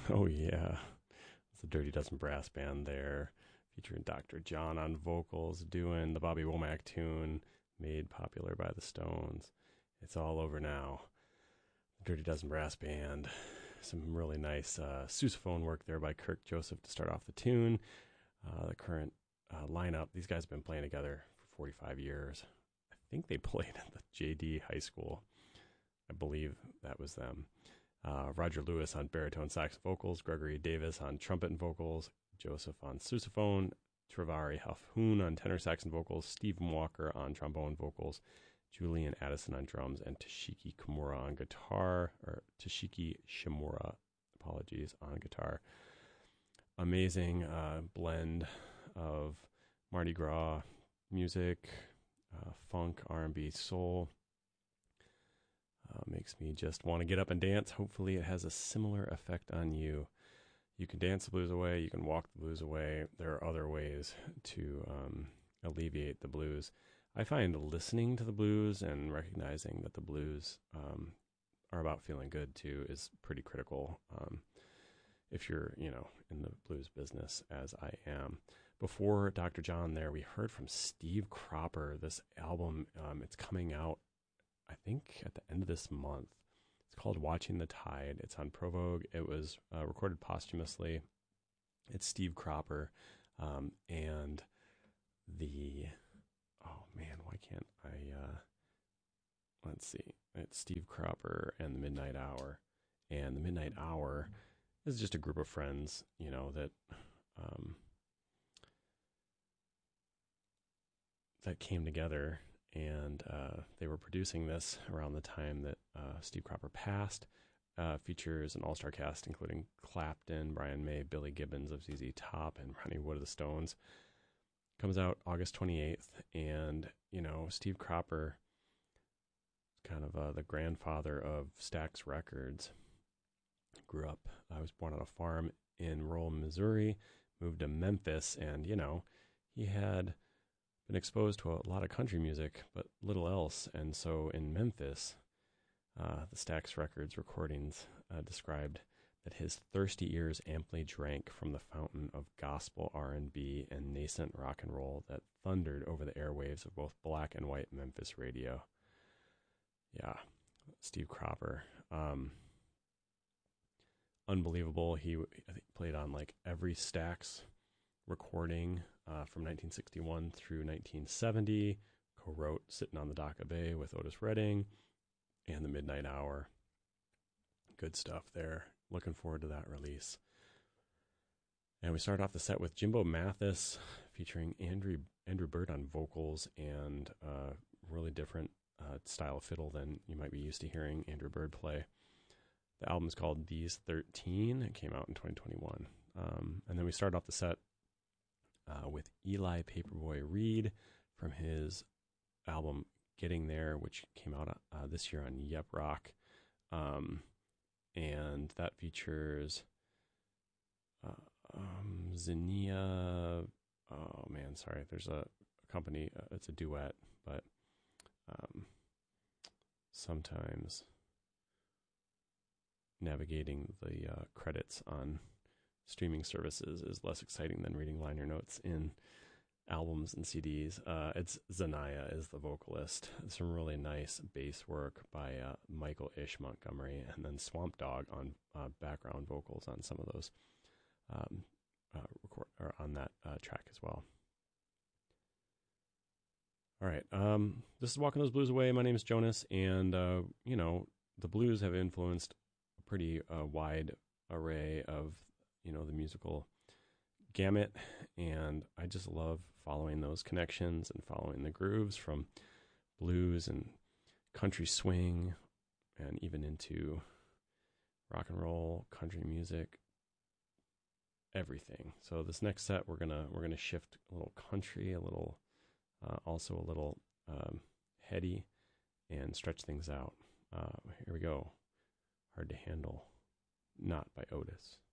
Oh yeah, it's the Dirty Dozen Brass Band there, featuring Dr. John on vocals, doing the Bobby Womack tune made popular by the Stones. It's all over now. The Dirty Dozen Brass Band. Some really nice sousaphone work there by Kirk Joseph to start off the tune. The current lineup, these guys have been playing together for 45 years. I think they played at the JD High School. I believe that was them. Roger Lewis on baritone sax vocals, Gregory Davis on trumpet and vocals, Joseph on sousaphone, Travari Hafhoon on tenor sax and vocals, Stephen Walker on trombone vocals, Julian Addison on drums, and Toshiki Kimura on guitar, or Toshiki Shimura, apologies, on guitar. Amazing blend of Mardi Gras music, funk, R&B, soul. Makes me just want to get up and dance. Hopefully it has a similar effect on you. You can dance the blues away. You can walk the blues away. There are other ways to alleviate the blues. I find listening to the blues and recognizing that the blues are about feeling good too is pretty critical. If you're, in the blues business, as I am. Before Dr. John there, we heard from Steve Cropper. This album, it's coming out, I think, at the end of this month. It's called Watching the Tide. It's on Provogue. It was recorded posthumously. It's Steve Cropper. And oh man, why can't I, let's see. It's Steve Cropper and the Midnight Hour. And the Midnight Hour is just a group of friends, that came together, and they were producing this around the time that Steve Cropper passed. Features an all-star cast including Clapton, Brian May, Billy Gibbons of ZZ Top, and Ronnie Wood of the Stones. Comes out August 28th, and Steve Cropper is kind of the grandfather of Stax Records. Grew up, I was born on a farm in rural Missouri, moved to Memphis, and he had been exposed to a lot of country music, but little else. And so in Memphis, the Stax Records recordings described that his thirsty ears amply drank from the fountain of gospel, R&B, and nascent rock and roll that thundered over the airwaves of both black and white Memphis radio. Yeah, Steve Cropper. Unbelievable. I think played on like every Stax recording from 1961 through 1970. Co-wrote Sitting on the Dock of Bay with Otis Redding and the Midnight Hour. Good stuff there. Looking forward to that release. And we start off the set with Jimbo Mathis featuring Andrew Bird on vocals and really different style of fiddle than you might be used to hearing Andrew Bird play. The album is called These 13. It came out in 2021. And then we start off the set with Eli Paperboy Reed from his album Getting There, which came out this year on Yep Rock. And that features Zinnia. Oh man, sorry. There's a company. It's a duet, but sometimes navigating the credits on streaming services is less exciting than reading liner notes in albums and CDs. It's Zanaya is the vocalist. Some really nice bass work by Michael Ish Montgomery, and then Swamp Dogg on background vocals on some of those on that track as well. All right, this is Walking Those Blues Away. My name is Jonas, and the blues have influenced a pretty wide array of the musical gamut, and I just love following those connections and following the grooves from blues and country swing and even into rock and roll, country music, everything. So this next set we're gonna shift a little country, a little also a little heady, and stretch things out. Here we go. Hard to Handle, Not by Otis.